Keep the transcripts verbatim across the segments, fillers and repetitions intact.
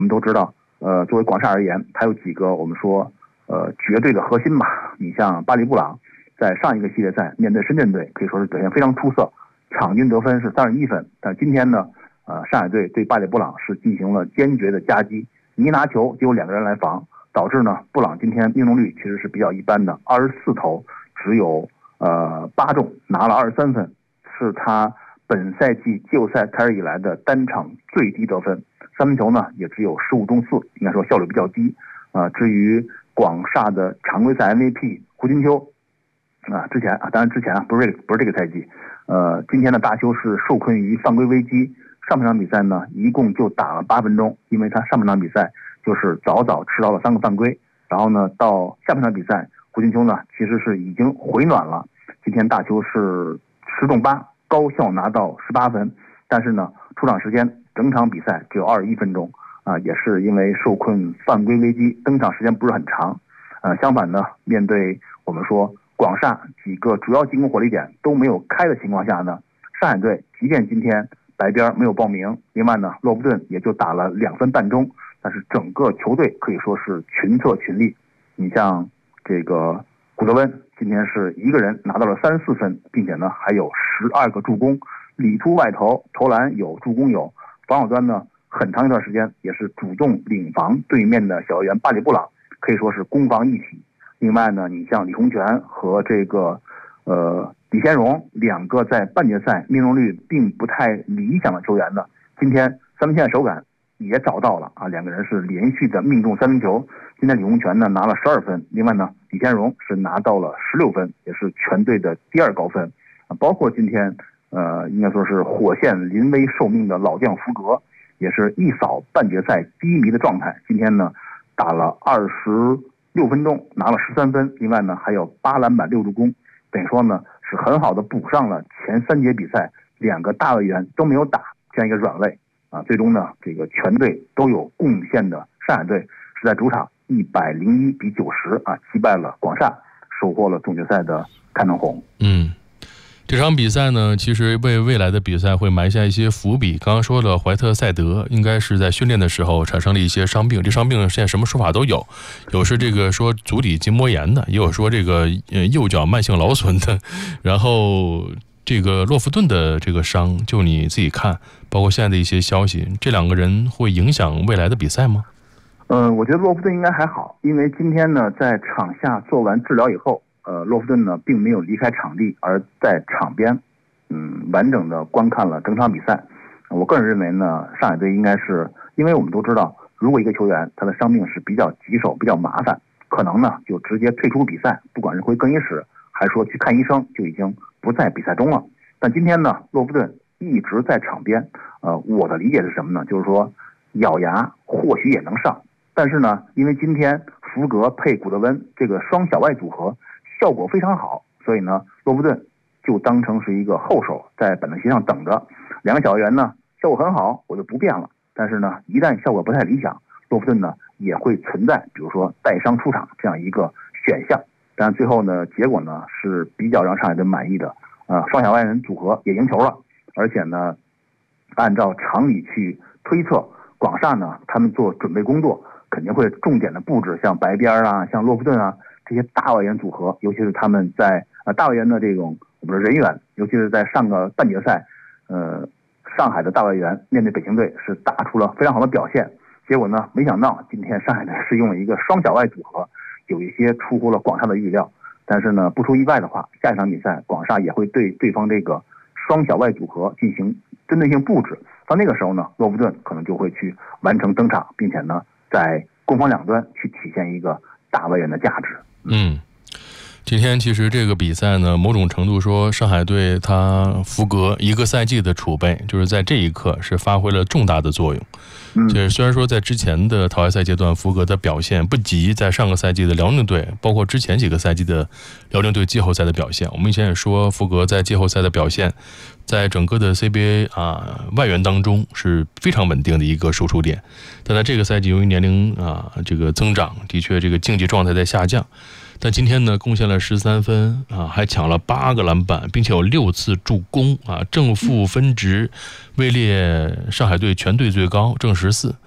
我们都知道，呃，作为广厦而言，它有几个我们说呃绝对的核心吧。你像巴里布朗在上一个系列赛面对深圳队，可以说是表现非常出色，场均得分是三十一分。但今天呢，呃，上海队对巴里布朗是进行了坚决的夹击，你一拿球就有两个人来防，导致呢布朗今天命中率其实是比较一般的，二十四投只有呃八中，拿了二十三分，是他本赛季季后赛开始以来的单场最低得分。三分球呢也只有十五中四，应该说效率比较低。啊、呃，至于广厦的常规赛 M V P 胡金秋，啊、呃，之前啊，当然之前啊不是这个不是这个赛季，呃，今天的大邱是受困于犯规危机，上半场比赛呢一共就打了八分钟，因为他上半场比赛就是早早吃到了三个犯规，然后呢到下半场比赛，胡金秋呢其实是已经回暖了，今天大邱是十中八，高效拿到十八分，但是呢出场时间整场比赛只有二十一分钟，啊、呃，也是因为受困犯规危机，登场时间不是很长。呃，相反呢，面对我们说广厦几个主要进攻火力点都没有开的情况下呢，上海队即便今天白边没有报名，另外呢，洛夫顿也就打了两分半钟，但是整个球队可以说是群策群力。你像这个古德温今天是一个人拿到了三十四分，并且呢还有十二个助攻，里突外投，投篮有，助攻有。防守端呢，很长一段时间也是主动领防对面的小球员巴里布朗，可以说是攻防一体。另外呢，你像李洪权和这个呃李先荣两个在半决赛命中率并不太理想的球员呢，今天三分线手感也找到了啊，两个人是连续的命中三分球。今天李洪权呢拿了十二分，另外呢李先荣是拿到了十六分，也是全队的第二高分。啊，包括今天呃，应该说是火线临危受命的老将福格，也是一扫半决赛低迷的状态。今天呢，打了二十六分钟，拿了十三分，另外呢还有八篮板六助攻，等于说呢是很好的补上了前三节比赛两个大外援都没有打这样一个软肋啊。最终呢，这个全队都有贡献的上海队是在主场一百零一比九十啊击败了广厦，收获了总决赛的开门红。 嗯。这场比赛呢，其实为未来的比赛会埋下一些伏笔。刚刚说了，怀特塞德应该是在训练的时候产生了一些伤病，这伤病现在什么说法都有，有是这个说足底筋膜炎的，也有说这个呃右脚慢性劳损的。然后这个洛夫顿的这个伤，就你自己看，包括现在的一些消息，这两个人会影响未来的比赛吗？ 嗯、呃，我觉得洛夫顿应该还好，因为今天呢在场下做完治疗以后。呃，洛夫顿呢并没有离开场地，而在场边，嗯，完整的观看了整场比赛。我个人认为呢，上海队应该是，因为我们都知道，如果一个球员他的伤病是比较棘手、比较麻烦，可能呢就直接退出比赛，不管是回更衣室，还是说去看医生，就已经不在比赛中了。但今天呢，洛夫顿一直在场边。呃，我的理解是什么呢？就是说，咬牙或许也能上，但是呢，因为今天福格配古德温这个双小外组合。效果非常好，所以呢，洛夫顿就当成是一个后手，在板凳席上等着。两个小员呢，效果很好，我就不变了。但是呢，一旦效果不太理想，洛夫顿呢也会存在，比如说带伤出场这样一个选项。但最后呢，结果呢是比较让上海队满意的，呃，双小外人组合也赢球了，而且呢，按照常理去推测，广厦呢他们做准备工作肯定会重点的布置像白边啊，像洛夫顿啊。这些大外援组合，尤其是他们在呃大外援的这种我们说人员，尤其是在上个半决赛，呃，上海的大外援面对北京队是打出了非常好的表现。结果呢，没想到今天上海队是用了一个双小外组合，有一些出乎了广厦的预料。但是呢，不出意外的话，下一场比赛广厦也会对对方这个双小外组合进行针对性布置。到那个时候呢，洛夫顿可能就会去完成登场，并且呢，在攻防两端去体现一个大外援的价值。 嗯，今天其实这个比赛呢，某种程度说，上海队他福格一个赛季的储备，就是在这一刻是发挥了重大的作用。就是虽然说在之前的淘汰赛阶段，福格的表现不及在上个赛季的辽宁队，包括之前几个赛季的辽宁队季后赛的表现。我们以前也说，福格在季后赛的表现，在整个的 C B A 啊外援当中是非常稳定的一个输出点。但在这个赛季，由于年龄啊这个增长，的确这个竞技状态在下降。但今天呢，贡献了十三分啊，还抢了八个篮板，并且有六次助攻啊，正负分值位列上海队全队最高，正十四。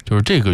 就是这个